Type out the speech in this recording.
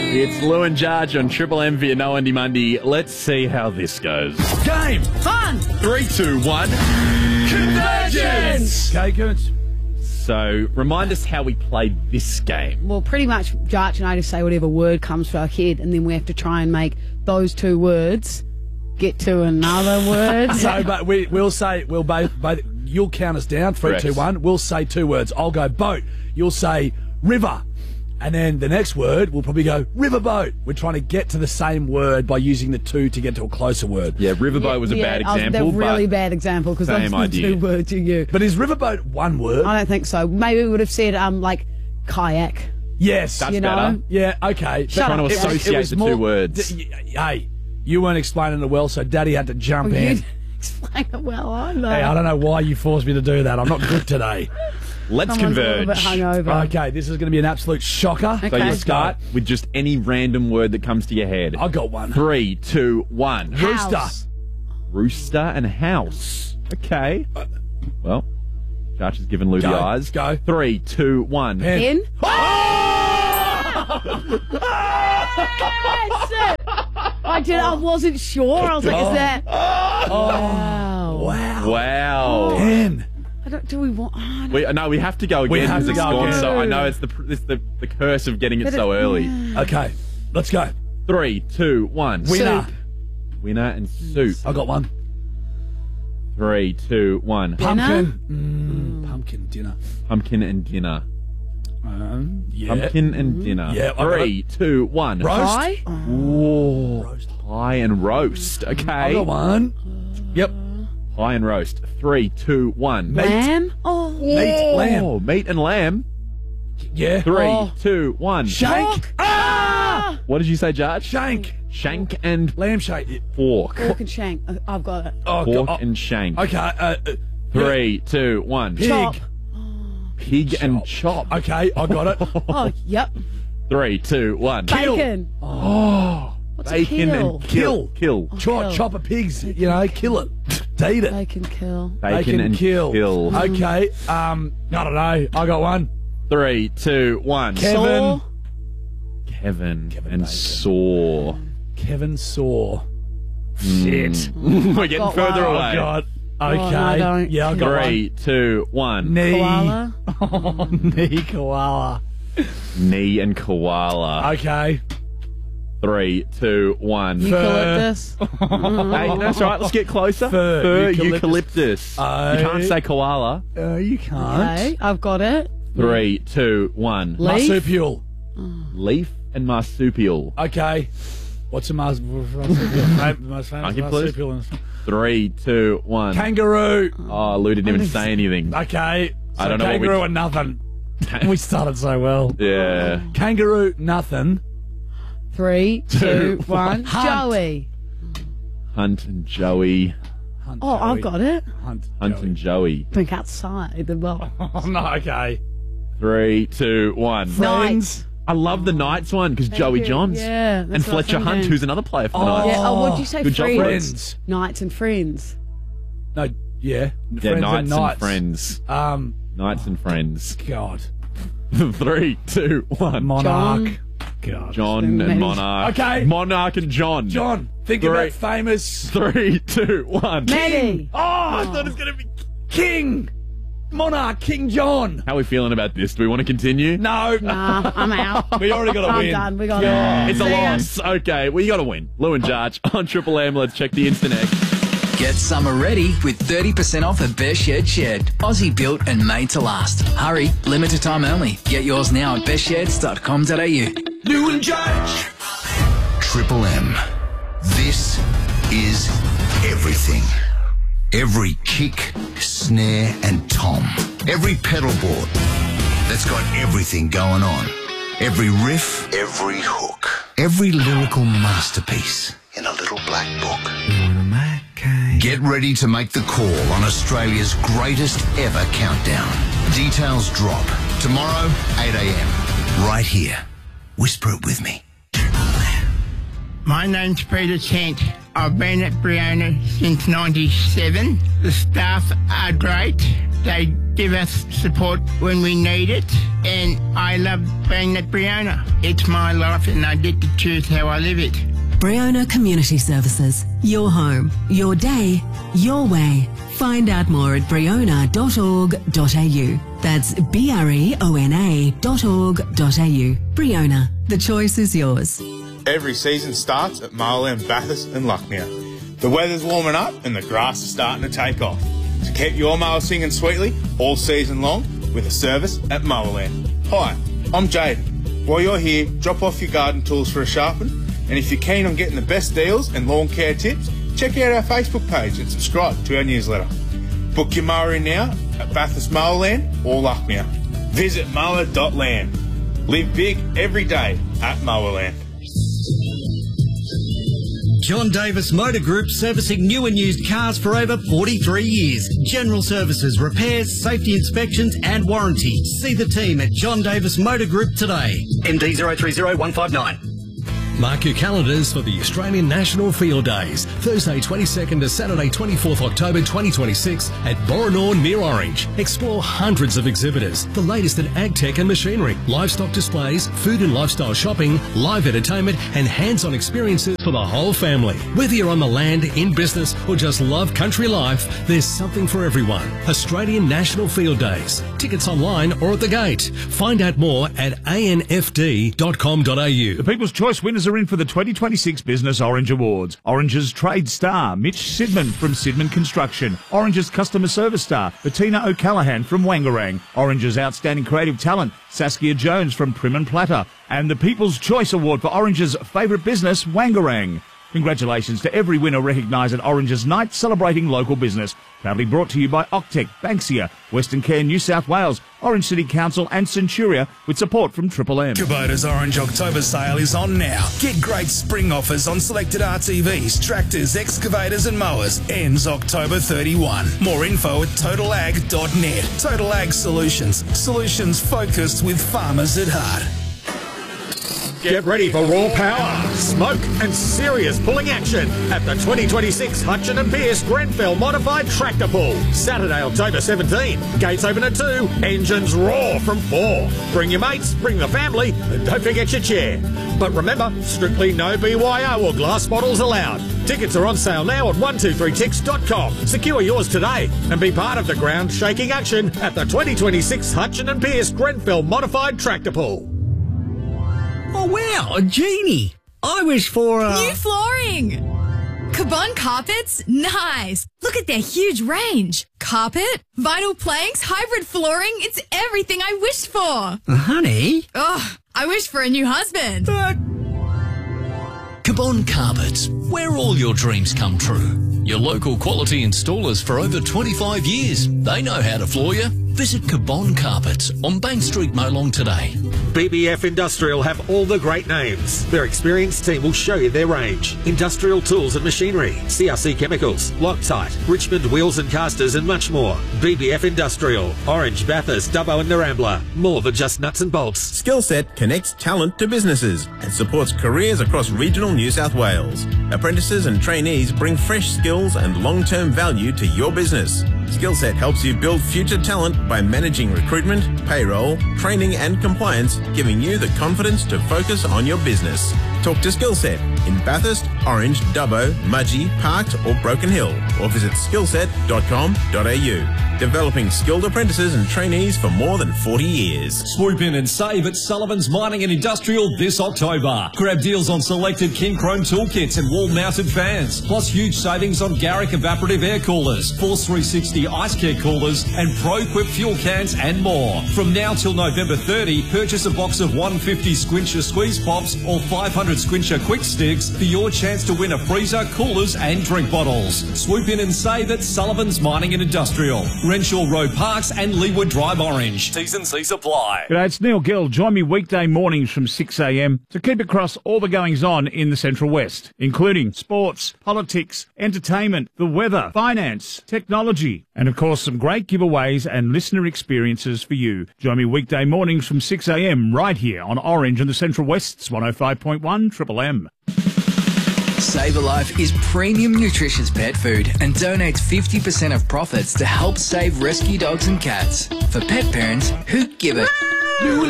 It's Lou and Jarge on Triple M via No Andy Monday. Let's see how this goes. Game. Fun. 3, 2, 1. Convergence! Okay, good. So, remind us how we played this game. Well, pretty much Jarch and I just say whatever word comes to our head, and then we have to try and make those two words get to another word. So, but we'll say, we'll both, you'll count us down, 3, Correct. 2, 1. We'll say two words. I'll go boat. You'll say river. And then the next word, we'll probably go riverboat. We're trying to get to the same word by using the two to get to a closer word. Yeah, riverboat was a bad example. A really but bad example because those same are the idea. two words you use. But is riverboat one word? I don't think so. Maybe we would have said like kayak. Yes. That's You know? better. Yeah, okay. Shut Trying up, to Dad. associate the two words. Hey, you weren't explaining it well, so Daddy had to jump You in. didn't explain it well either. Hey, I don't know why you forced me to do that. I'm not good today. Let's Someone's a little converge. bit hungover. Okay, this is going to be an absolute shocker. So Okay. you start with just any random word that comes to your head. I got one. 3, 2, 1. Rooster. House. Rooster and house. Okay. Well, Jarch has given Lou the Go, eyes. go. 3, 2, 1. Pen. In. I wasn't sure. I was like, is that? Wow. Wow. Wow. Pen. I don't. Do we want? Oh, I don't- No, we have to go again. We have because to it's go gone. again. So I know it's the curse of getting it But so early. Okay, let's go. 3, 2, 1. Winner. Soup. Winner and soup. I got one. 3, 2, 1. Pumpkin. Pumpkin dinner. Pumpkin and dinner. Yeah. Pumpkin and dinner. Yeah, I got 3, 2, 1. Roast. Pie. Whoa. Pie and roast. I Okay. got one. Yep. Pie and roast. 3, 2, 1. Lamb. Oh. Meat, lamb. Oh, meat and lamb. Yeah. 3, 2, 1. Shank. Pork. Ah! What did you say, Jarch? Shank. Shank and Lamb shank. fork. Pork and shank. I've got it. Oh, Pork God. and shank. Okay. 3, 2, 1. Pig. Chop. Pig and chop. Okay, I got it. Oh, yep. 3, 2, 1. Bacon. Oh, What's bacon a kill? and kill. Kill. Kill. Chop a pig's, you know, kill it. To eat it. Bacon kill. Bacon and kill. Okay, I don't know. I got one. 3, 2, 1. Kevin. Saw. Kevin and Bacon. saw. Kevin Saw. Shit. We're getting got further one. Oh, away. God. Okay. no, I don't. Yeah, I got 3, 2, 1. one. Knee. Koala. Oh, knee koala. Knee and koala. Okay. 3, 2, 1. Eucalyptus. Hey, that's right. Let's get closer. Fir. Eucalyptus. Oh. You can't say koala. You can't. Okay, I've got it. 3, 2, 1. Leaf. Marsupial. Leaf and marsupial. Okay. What's the most famous Monkey, please. marsupial? 3, 2, 1. Kangaroo. Oh, Lou didn't even say anything. Okay. So I don't know what we- kangaroo and nothing. We started so well. Yeah. Kangaroo, nothing. 3, 2, 1. Hunt. Joey. Hunt and Joey. Hunt, Oh, I've Joey. got it. Hunt, Hunt Joey. and Joey. Think outside the box. Oh, no, okay. 3, 2, 1. Friends. I love the Knights one because Joey Johns. Yeah. And that's what I was Fletcher Hunt, thinking. who's another player for the Oh. Knights. Yeah. Oh, what did you say? Good job, Friends. Friends. Knights and friends. No, yeah. Yeah, Friends Knights and and Friends. Knights and Friends. God. 3, 2, 1. Monarch. God. John Amazing. and Monarch. Okay. Monarch and John. John, think Three. of that famous 3, 2, 1. Maggie. Oh, I thought it was going to be King. Monarch, King John. How are we feeling about this? Do we want to continue? No. Nah, I'm out. We already got to I'm win. done. We got Yeah. it. It's a See ya. loss. Okay, well, you got to win. Lou and Jarch on Triple M. Let's check the instant egg. Get summer ready with 30% off at Best Shed Shed. Aussie built and made to last. Hurry, limited time only. Get yours now at bestsheds.com.au. Lou and Judge. Triple M. This is everything. Every kick, snare and tom. Every pedal board that's got everything going on. Every riff, every hook. Every lyrical masterpiece in a little black book. Get ready to make the call on Australia's greatest ever countdown. Details drop tomorrow, 8 a.m. Right here. Whisper it with me. My name's Peter Kent. I've been at Briona since '97. The staff are great. They give us support when we need it, and I love being at Briona. It's my life, and I get to choose how I live it. Briona Community Services. Your home, your day, your way. Find out more at briona.org.au. That's BREONA.org.au. Briona. The choice is yours. Every season starts at Marland, Bathurst and Lucknow. The weather's warming up and the grass is starting to take off. So keep your mower singing sweetly all season long with a service at Mowerland. Hi, I'm Jaden. While you're here, drop off your garden tools for a sharpen. And if you're keen on getting the best deals and lawn care tips, check out our Facebook page and subscribe to our newsletter. Book your mower in now at Bathurst Mowerland or Lucknow. Visit mower.land. Live big every day at Mowerland. John Davis Motor Group, servicing new and used cars for over 43 years. General services, repairs, safety inspections and warranty. See the team at John Davis Motor Group today. MD 030159. Mark your calendars for the Australian National Field Days, Thursday 22nd to Saturday 24th October 2026 at Boranore near Orange. Explore hundreds of exhibitors, the latest in ag tech and machinery, livestock displays, food and lifestyle shopping, live entertainment and hands-on experiences for the whole family. Whether you're on the land, in business or just love country life, there's something for everyone. Australian National Field Days. Tickets online or at the gate. Find out more at anfd.com.au. The People's Choice winners are in for the 2026 Business Orange Awards. Orange's Trade Star, Mitch Sidman from Sidman Construction. Orange's Customer Service Star, Bettina O'Callaghan from Wangarang. Orange's Outstanding Creative Talent, Saskia Jones from Prim and Platter. And the People's Choice Award for Orange's Favourite Business, Wangarang. Congratulations to every winner recognised at Orange's Night, celebrating local business. Proudly brought to you by Octec, Banksia, Western Care New South Wales, Orange City Council and Centuria, with support from Triple M. Kubota's Orange October sale is on now. Get great spring offers on selected RTVs, tractors, excavators and mowers. Ends October 31. More info at totalag.net. Total Ag Solutions. Solutions focused with farmers at heart. Get ready for raw power, smoke and serious pulling action at the 2026 Hutchin & Pearce Grenfell Modified Tractor Pull. Saturday, October 17. Gates open at 2, engines roar from 4. Bring your mates, bring the family, and don't forget your chair. But remember, strictly no BYO or glass bottles allowed. Tickets are on sale now at 123tix.com. Secure yours today and be part of the ground-shaking action at the 2026 Hutchin & Pearce Grenfell Modified Tractor Pull. Oh wow, a genie! I wish for new flooring! Cabon Carpets? Nice! Look at their huge range. Carpet, vinyl planks, hybrid flooring, it's everything I wished for! Honey? Oh, I wish for a new husband. Cabon Carpets, where all your dreams come true. Your local quality installers for over 25 years. They know how to floor you. Visit Cabon Carpets on Bank Street, Molong today. BBF Industrial have all the great names. Their experienced team will show you their range. Industrial tools and machinery, CRC Chemicals, Loctite, Richmond Wheels and Casters and much more. BBF Industrial, Orange, Bathurst, Dubbo and Narambla. More than just nuts and bolts. Skillset connects talent to businesses and supports careers across regional New South Wales. Apprentices and trainees bring fresh skills and long-term value to your business. Skillset helps you build future talent by managing recruitment, payroll, training and compliance, giving you the confidence to focus on your business. Talk to Skillset in Bathurst, Orange, Dubbo, Mudgee, Parkes or Broken Hill, or visit skillset.com.au. Developing skilled apprentices and trainees for more than 40 years. Swoop in and save at Sullivan's Mining and Industrial this October. Grab deals on selected King Chrome toolkits and wall-mounted fans, plus huge savings on Garrick evaporative air coolers, Force 360 ice care coolers and Pro-Equip fuel cans and more. From now till November 30, purchase a box of 150 Squincher squeeze pops or 500 Squincher quick sticks for your chance to win a freezer, coolers and drink bottles. Swoop in and save at Sullivan's Mining and Industrial, Renshaw Road Parks and Leewood Drive Orange. T's and C's apply. G'day, it's Neil Gill. Join me weekday mornings from 6 a.m. to keep across all the goings-on in the Central West, including sports, politics, entertainment, the weather, finance, technology, and of course some great giveaways and listener experiences for you. Join me weekday mornings from 6 a.m. right here on Orange and the Central West's 105.1 Triple M. Save a Life is premium nutritious pet food and donates 50% of profits to help save rescue dogs and cats. For pet parents who give it.